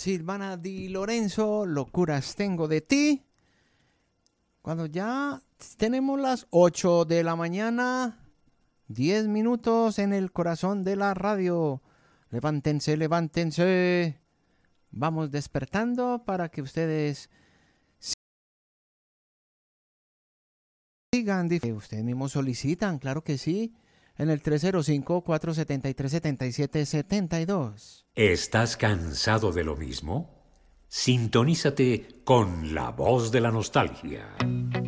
Silvana Di Lorenzo, locuras tengo de ti. Cuando ya tenemos las 8 de la mañana, 10 minutos en el corazón de la radio. Levántense, levántense. Vamos despertando para que ustedes sigan. Ustedes mismos solicitan, claro que sí, en el 305-473-7772. ¿Estás cansado de lo mismo? Sintonízate con La Voz de la Nostalgia.